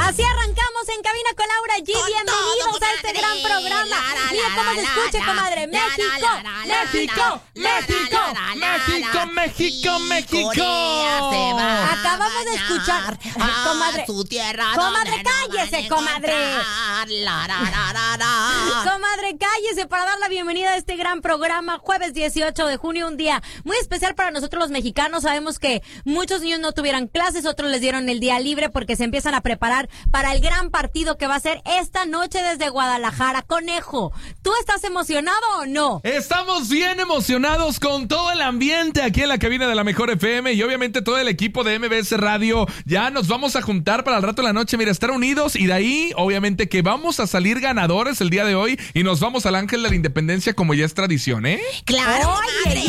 Así arrancamos en Cabina con Laura G. Bienvenidos a este gran programa. Mira cómo se escucha, comadre. México, México, México, México, México, México. Acabamos de escuchar, comadre. Su tierra. Comadre, cállese, comadre. Comadre, cállese para dar la bienvenida a este gran programa. Jueves 18 de junio, un día muy especial para nosotros los mexicanos. Sabemos que muchos niños no tuvieron clases, otros les dieron el día libre porque se empiezan a preparar para el gran partido que va a ser esta noche desde Guadalajara. Conejo, ¿tú estás emocionado o no? Estamos bien emocionados con todo el ambiente aquí en la cabina de la Mejor FM y obviamente todo el equipo de MBS Radio. Ya nos vamos a juntar para el rato de la noche, mira, estar unidos y de ahí obviamente que vamos a salir ganadores el día de hoy y nos vamos al Ángel de la Independencia como ya es tradición, ¿eh? Claro, Oye, madre.